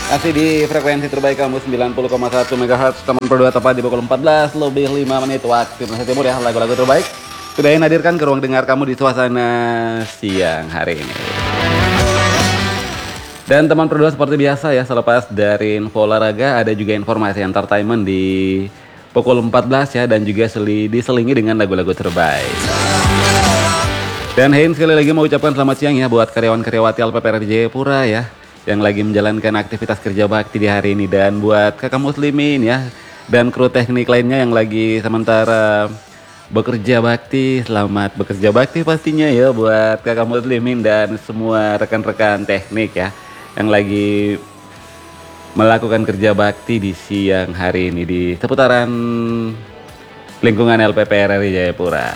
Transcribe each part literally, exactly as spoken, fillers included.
Masih di frekuensi terbaik kamu sembilan puluh koma satu megahertz, teman berdua tepat di pukul empat belas lebih lima menit waktu Indonesia Timur ya. Lagu-lagu terbaik sudah yang hadirkan ke ruang dengar kamu di suasana siang hari ini. Dan teman berdua seperti biasa ya, selepas dari info olahraga ada juga informasi entertainment di pukul empat belas ya, dan juga seli, diselingi dengan lagu-lagu terbaik. Dan Hein sekali lagi mau ucapkan selamat siang ya buat karyawan-karyawati L P P R di Jayapura ya, yang lagi menjalankan aktivitas kerja bakti di hari ini. Dan buat kakak muslimin ya, dan kru teknik lainnya yang lagi sementara bekerja bakti, selamat bekerja bakti pastinya ya buat kakak muslimin dan semua rekan-rekan teknik ya, yang lagi melakukan kerja bakti di siang hari ini di seputaran lingkungan L P P R R I Jayapura.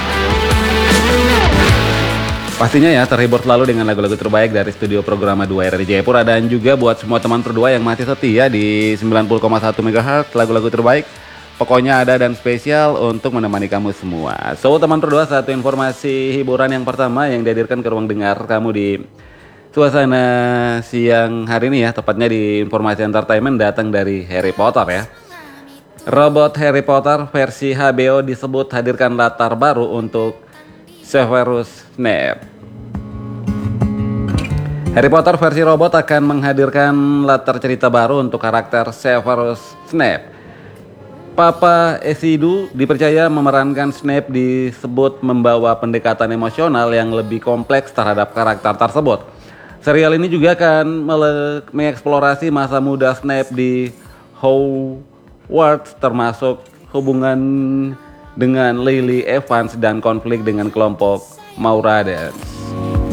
Pastinya ya terhibur selalu dengan lagu-lagu terbaik dari studio Programa dua R R I Jayapura, dan juga buat semua teman berdua yang masih setia di sembilan puluh koma satu megahertz, lagu-lagu terbaik pokoknya ada dan spesial untuk menemani kamu semua. So teman berdua, satu informasi hiburan yang pertama yang dihadirkan ke ruang dengar kamu di suasana siang hari ini ya, tepatnya di informasi entertainment datang dari Harry Potter ya. Robot Harry Potter versi H B O disebut hadirkan latar baru untuk Severus Snape. Harry Potter versi robot akan menghadirkan latar cerita baru untuk karakter Severus Snape. Papa Esidu dipercaya memerankan Snape, disebut membawa pendekatan emosional yang lebih kompleks terhadap karakter tersebut. Serial ini juga akan mengeksplorasi masa muda Snape di Hogwarts, termasuk hubungan dengan Lily Evans dan konflik dengan kelompok Marauders.